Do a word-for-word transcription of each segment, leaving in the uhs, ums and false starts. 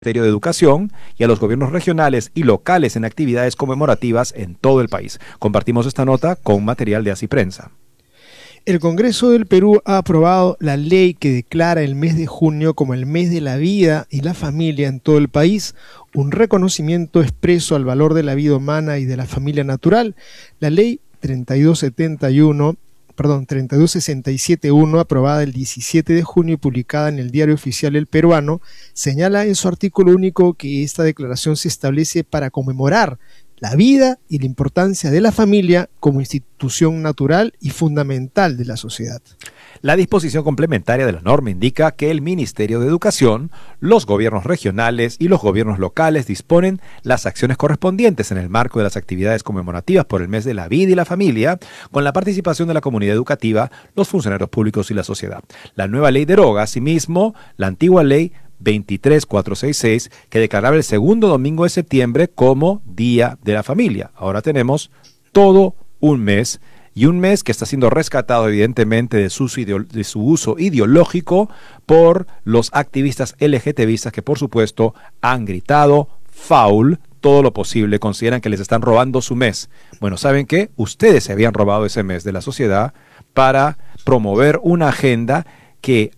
Ministerio de Educación y a los gobiernos regionales y locales en actividades conmemorativas en todo el país. Compartimos esta nota con material de Así Prensa. El Congreso del Perú ha aprobado la ley que declara el mes de junio como el mes de la vida y la familia en todo el país, un reconocimiento expreso al valor de la vida humana y de la familia natural. La ley treinta y dos setenta y uno Perdón, treinta y dos sesenta y siete uno, aprobada el diecisiete de junio y publicada en el Diario Oficial El Peruano, señala en su artículo único que esta declaración se establece para conmemorar la vida y la importancia de la familia como institución natural y fundamental de la sociedad. La disposición complementaria de la norma indica que el Ministerio de Educación, los gobiernos regionales y los gobiernos locales disponen las acciones correspondientes en el marco de las actividades conmemorativas por el mes de la vida y la familia, con la participación de la comunidad educativa, los funcionarios públicos y la sociedad. La nueva ley deroga, asimismo, la antigua ley veintitrés mil cuatrocientos sesenta y seis, que declaraba el segundo domingo de septiembre como Día de la Familia. Ahora tenemos todo un mes, y un mes que está siendo rescatado evidentemente de su, de su uso ideológico por los activistas LGTBistas que por supuesto han gritado foul todo lo posible, consideran que les están robando su mes. Bueno, ¿saben qué? Ustedes se habían robado ese mes de la sociedad para promover una agenda que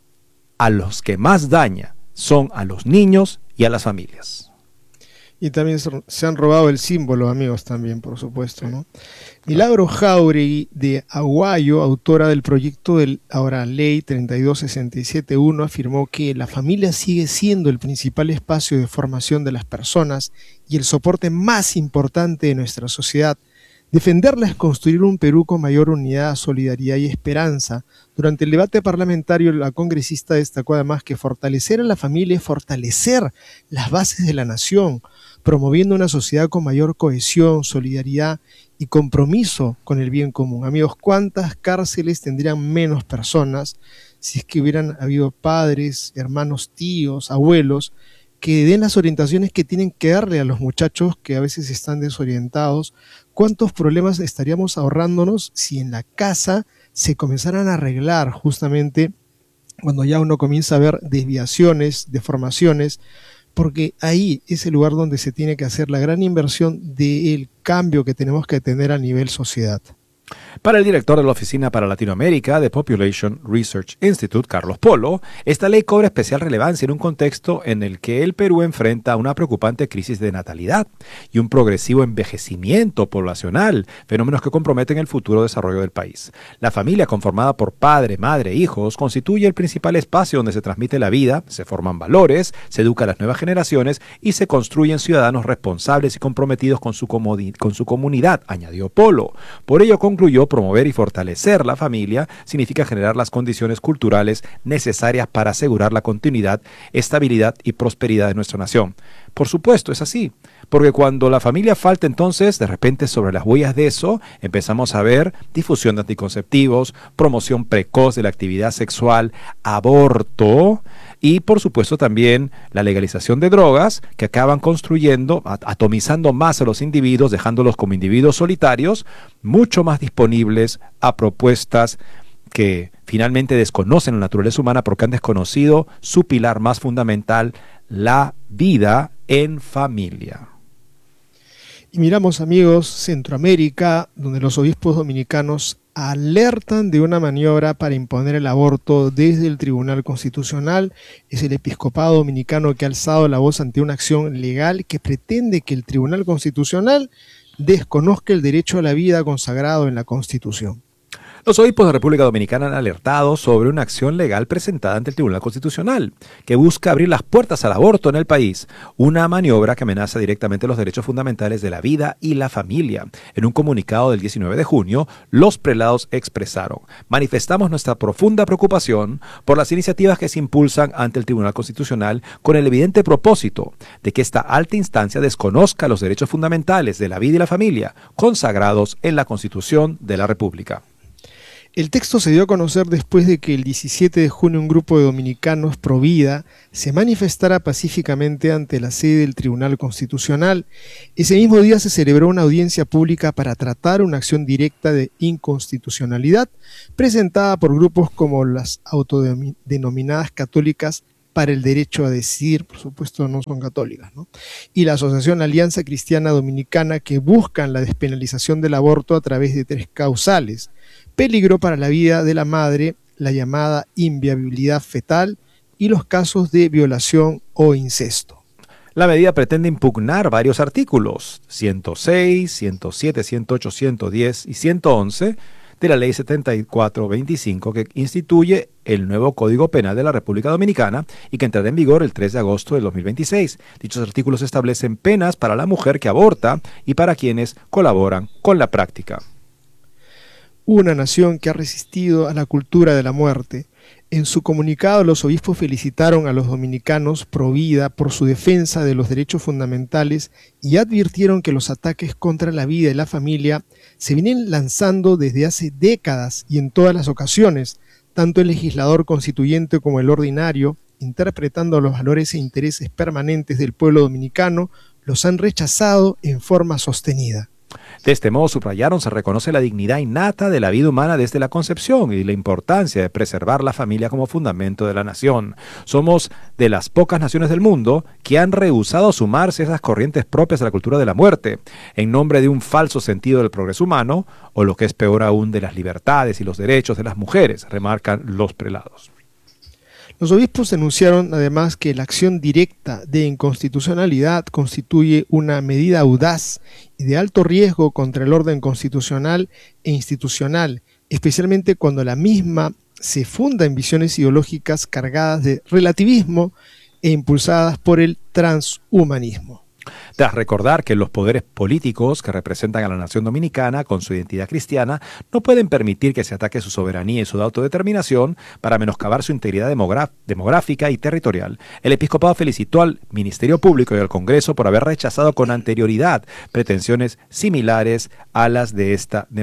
a los que más daña son a los niños y a las familias. Y también se han robado el símbolo, amigos, también, por supuesto, ¿no? Milagro Jáuregui de Aguayo, autora del proyecto de ahora ley treinta y dos sesenta y siete uno, afirmó que la familia sigue siendo el principal espacio de formación de las personas y el soporte más importante de nuestra sociedad. Defenderla es construir un Perú con mayor unidad, solidaridad y esperanza. Durante el debate parlamentario, la congresista destacó además que fortalecer a la familia es fortalecer las bases de la nación, promoviendo una sociedad con mayor cohesión, solidaridad y compromiso con el bien común. Amigos, ¿cuántas cárceles tendrían menos personas si es que hubieran habido padres, hermanos, tíos, abuelos, que den las orientaciones que tienen que darle a los muchachos que a veces están desorientados? ¿Cuántos problemas estaríamos ahorrándonos si en la casa se comenzaran a arreglar justamente cuando ya uno comienza a ver desviaciones, deformaciones? Porque ahí es el lugar donde se tiene que hacer la gran inversión del cambio que tenemos que tener a nivel sociedad. Para el director de la Oficina para Latinoamérica de Population Research Institute, Carlos Polo, esta ley cobra especial relevancia en un contexto en el que el Perú enfrenta una preocupante crisis de natalidad y un progresivo envejecimiento poblacional, fenómenos que comprometen el futuro desarrollo del país. La familia, conformada por padre, madre e hijos, constituye el principal espacio donde se transmite la vida, se forman valores, se educa a las nuevas generaciones y se construyen ciudadanos responsables y comprometidos con su, con su comunidad, añadió Polo. Por ello, concluyó, promover y fortalecer la familia significa generar las condiciones culturales necesarias para asegurar la continuidad, estabilidad y prosperidad de nuestra nación. Por supuesto, es así, porque cuando la familia falta, entonces, de repente sobre las huellas de eso, empezamos a ver difusión de anticonceptivos, promoción precoz de la actividad sexual, aborto y, por supuesto, también la legalización de drogas que acaban construyendo, atomizando más a los individuos, dejándolos como individuos solitarios, mucho más disponibles a propuestas que finalmente desconocen la naturaleza humana porque han desconocido su pilar más fundamental, la vida en familia. Y miramos, amigos, Centroamérica, donde los obispos dominicanos alertan de una maniobra para imponer el aborto desde el Tribunal Constitucional. Es el episcopado dominicano que ha alzado la voz ante una acción legal que pretende que el Tribunal Constitucional desconozca el derecho a la vida consagrado en la Constitución. Los obispos de República Dominicana han alertado sobre una acción legal presentada ante el Tribunal Constitucional que busca abrir las puertas al aborto en el país, una maniobra que amenaza directamente los derechos fundamentales de la vida y la familia. En un comunicado del diecinueve de junio, los prelados expresaron: manifestamos nuestra profunda preocupación por las iniciativas que se impulsan ante el Tribunal Constitucional con el evidente propósito de que esta alta instancia desconozca los derechos fundamentales de la vida y la familia consagrados en la Constitución de la República. El texto se dio a conocer después de que el diecisiete de junio un grupo de dominicanos pro vida se manifestara pacíficamente ante la sede del Tribunal Constitucional. Ese mismo día se celebró una audiencia pública para tratar una acción directa de inconstitucionalidad presentada por grupos como las autodenominadas católicas para el Derecho a Decidir, por supuesto no son católicas, ¿no? Y la Asociación Alianza Cristiana Dominicana, que buscan la despenalización del aborto a través de tres causales: peligro para la vida de la madre, la llamada inviabilidad fetal y los casos de violación o incesto. La medida pretende impugnar varios artículos, ciento seis, ciento siete, ciento ocho, ciento diez y ciento once de la Ley setenta y cuatro veinticinco, que instituye el nuevo Código Penal de la República Dominicana y que entrará en vigor el tres de agosto del dos mil veintiséis. Dichos artículos establecen penas para la mujer que aborta y para quienes colaboran con la práctica. Una nación que ha resistido a la cultura de la muerte. En su comunicado, los obispos felicitaron a los dominicanos pro vida por su defensa de los derechos fundamentales y advirtieron que los ataques contra la vida y la familia se vienen lanzando desde hace décadas y en todas las ocasiones, tanto el legislador constituyente como el ordinario, interpretando los valores e intereses permanentes del pueblo dominicano, los han rechazado en forma sostenida. De este modo, subrayaron, se reconoce la dignidad innata de la vida humana desde la concepción y la importancia de preservar la familia como fundamento de la nación. Somos de las pocas naciones del mundo que han rehusado sumarse a esas corrientes propias de la cultura de la muerte, en nombre de un falso sentido del progreso humano, o lo que es peor aún, de las libertades y los derechos de las mujeres, remarcan los prelados. Los obispos denunciaron además que la acción directa de inconstitucionalidad constituye una medida audaz y de alto riesgo contra el orden constitucional e institucional, especialmente cuando la misma se funda en visiones ideológicas cargadas de relativismo e impulsadas por el transhumanismo. Tras recordar que los poderes políticos que representan a la nación dominicana con su identidad cristiana no pueden permitir que se ataque su soberanía y su autodeterminación para menoscabar su integridad demogra- demográfica y territorial, el episcopado felicitó al Ministerio Público y al Congreso por haber rechazado con anterioridad pretensiones similares a las de esta demarcación.